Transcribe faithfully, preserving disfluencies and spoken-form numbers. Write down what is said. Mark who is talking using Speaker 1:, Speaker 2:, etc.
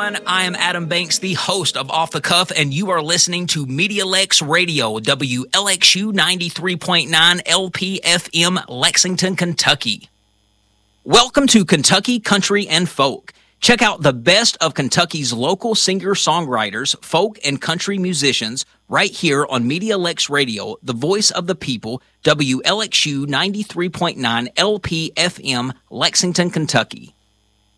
Speaker 1: everyone. I am Adam Banks, the host of Off the Cuff, and you are listening to MediaLex Radio, W L X U ninety-three point nine L P F M, Lexington, Kentucky. Welcome to Kentucky Country and Folk. Check out the best of Kentucky's local singer-songwriters, folk, and country musicians right here on MediaLex Radio, the voice of the people, W L X U ninety-three point nine L P F M, Lexington, Kentucky.